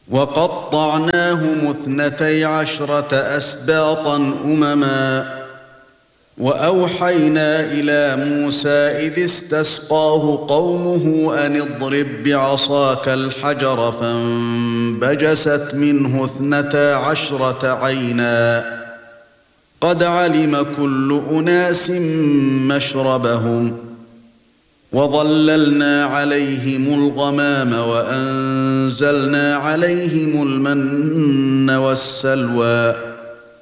وقطعناهم 12 أسباطا أمما وأوحينا إلى موسى إذ استسقاه قومه أن اضرب بعصاك الحجر فانبجست منه 12 عينا قد علم كل أناس مشربهم وظللنا عليهم الغمام وأنزلنا عليهم المن والسلوى